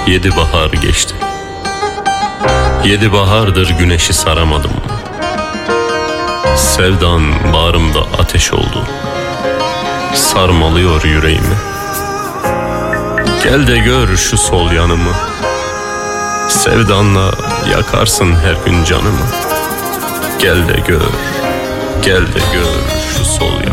7 bahar geçti. 7 bahardır güneşi saramadım. Sevdan bağrımda ateş oldu. Sarmalıyor yüreğimi. Gel de gör şu sol yanımı. Sevdanla yakarsın her gün canımı. Gel de gör, gel de gör şu sol yanımı.